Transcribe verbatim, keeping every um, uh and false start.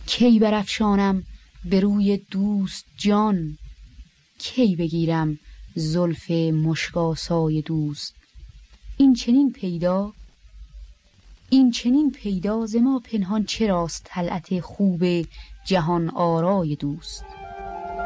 کی برافشانم به روی دوست جان، کی بگیرم زلف مشکاسای دوست. این چنین پیدا این چنین پیدا ز ما پنهان چراست طلعت خوب جهان آرای دوست.